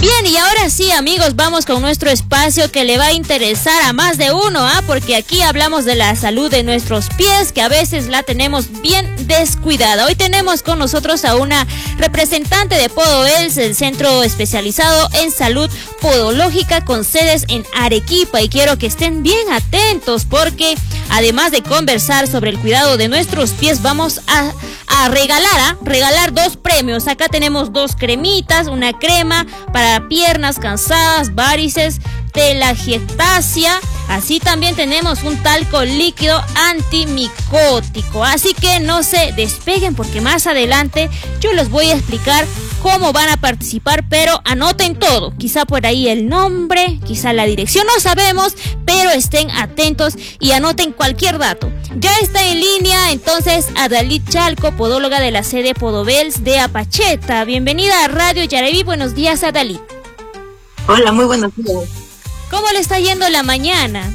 Bien, y ahora sí, amigos, vamos con nuestro espacio que le va a interesar a más de uno, porque aquí hablamos de la salud de nuestros pies, que a veces la tenemos bien descuidada. Hoy tenemos con nosotros a una representante de Podovels, el centro especializado en salud podológica con sedes en Arequipa, y quiero que estén bien atentos porque además de conversar sobre el cuidado de nuestros pies, vamos a regalar dos premios. Acá tenemos dos cremitas, una crema para piernas cansadas, varices, telangiectasia. Así también tenemos un talco líquido antimicótico. Así que no se despeguen porque más adelante yo les voy a explicar cómo van a participar, pero anoten todo, quizá por ahí el nombre, quizá la dirección, no sabemos, pero estén atentos y anoten cualquier dato. Ya está en línea entonces Adalit Chalco, podóloga de la sede Podovels de Apacheta. Bienvenida a Radio Yaraví. Buenos días, Adalit. Hola, muy buenos días. ¿Cómo le está yendo la mañana?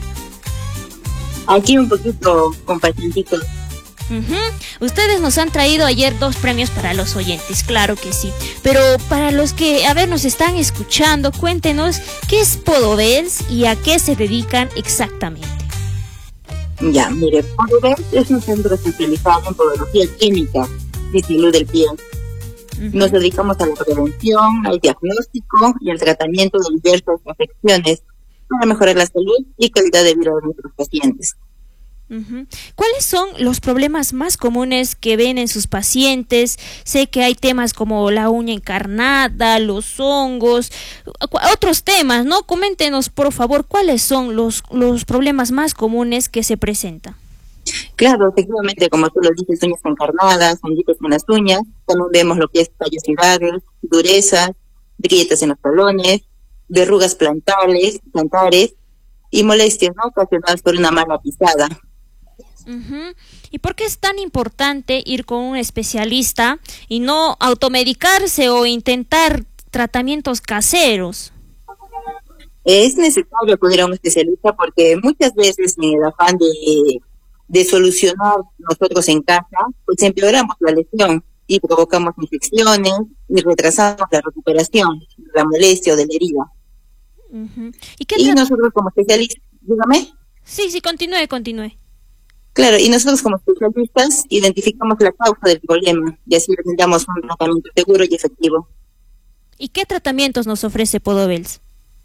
Aquí un poquito con pacientitos. Ustedes nos han traído ayer dos premios para los oyentes, claro que sí. Pero para los que, nos están escuchando, cuéntenos qué es Podovels y a qué se dedican exactamente. Ya, mire, Podovels es un centro especializado en podología química de salud del pie. Nos dedicamos a la prevención, al diagnóstico y al tratamiento de diversas afecciones para mejorar la salud y calidad de vida de nuestros pacientes. ¿Cuáles son los problemas más comunes que ven en sus pacientes? Sé que hay temas como la uña encarnada, los hongos, otros temas, ¿no? Coméntenos, por favor, ¿cuáles son los problemas más comunes que se presentan? Claro, efectivamente, como tú lo dices, uñas encarnadas, honguitos en las uñas, también vemos lo que es callosidades, durezas, grietas en los talones, verrugas plantares y molestias, ¿no?, ocasionadas por una mala pisada. ¿Y por qué es tan importante ir con un especialista y no automedicarse o intentar tratamientos caseros? Es necesario acudir a un especialista porque muchas veces en el afán de solucionar nosotros en casa, pues empeoramos la lesión y provocamos infecciones y retrasamos la recuperación de la molestia o de la herida. Y nosotros como especialistas, dígame. Sí, continúe. Claro, y nosotros como especialistas identificamos la causa del problema y así brindamos un tratamiento seguro y efectivo. ¿Y qué tratamientos nos ofrece Podovels?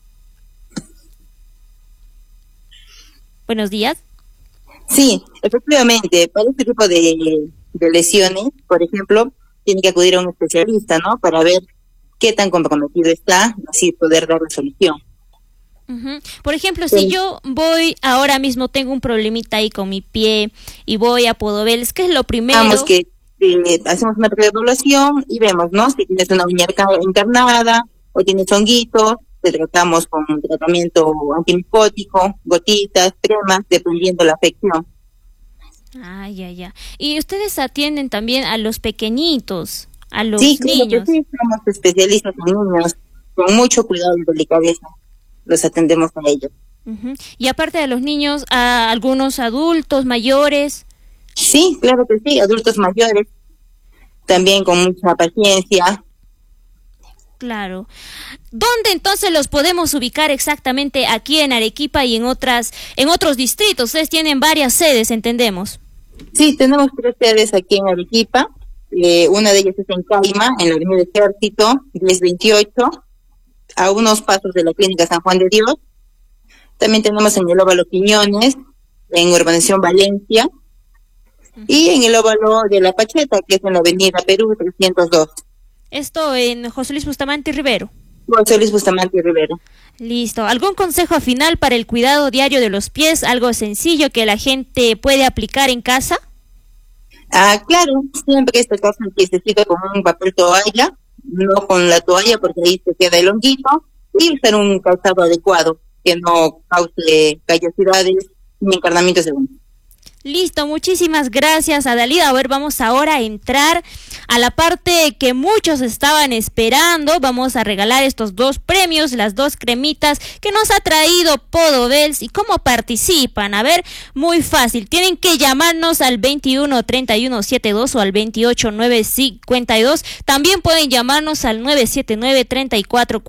Buenos días. Sí, efectivamente, para este tipo de lesiones, por ejemplo, tiene que acudir a un especialista, ¿no?, para ver qué tan comprometido está, así poder dar la solución. Por ejemplo, si yo voy ahora mismo, tengo un problemita ahí con mi pie y voy a Podovels, ¿qué es lo primero? Vamos que hacemos una pre-evaluación y vemos, ¿no?, si tienes una uña encarnada o tienes honguitos. Te tratamos con un tratamiento antimicótico, gotitas, cremas, dependiendo la afección. Ya. Y ustedes atienden también a los pequeñitos, a los niños. Claro que sí, somos especialistas en niños, con mucho cuidado y delicadeza. Los atendemos a ellos. Y aparte de los niños, a algunos adultos mayores. Sí, claro que sí, adultos mayores, también con mucha paciencia. Claro. ¿Dónde entonces los podemos ubicar exactamente aquí en Arequipa y en otros distritos? Ustedes tienen varias sedes, entendemos. Sí, tenemos 3 sedes aquí en Arequipa. Una de ellas es en Caima, en la Avenida Ejército, 1028, a unos pasos de la Clínica San Juan de Dios. También tenemos en el Óvalo Quiñones, en Urbanización Valencia, y en el Óvalo de la Pacheta, que es en la Avenida Perú 302. Esto en José Luis Bustamante y Rivero. José Luis Bustamante y Rivero. Listo. ¿Algún consejo final para el cuidado diario de los pies? Algo sencillo que la gente puede aplicar en casa. Claro, siempre este caso necesita con un papel toalla, no con la toalla porque ahí se queda el honguito, y usar un calzado adecuado que no cause callosidades ni encarnamientos de uñas. Listo, muchísimas gracias, Adalida. A ver, vamos ahora a entrar a la parte que muchos estaban esperando. Vamos a regalar estos dos premios, las dos cremitas que nos ha traído Podovels. ¿Y cómo participan? A ver, muy fácil. Tienen que llamarnos al 21-3172 o al 28-952. También pueden llamarnos al 979-34